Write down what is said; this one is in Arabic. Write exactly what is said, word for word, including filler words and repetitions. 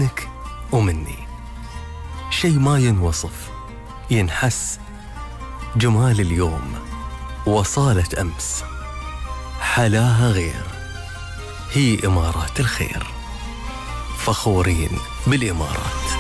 منك ومني، شي ما ينوصف ينحس، جمال اليوم وصالة أمس حلاها غير، هي إمارات الخير، فخورين بالإمارات.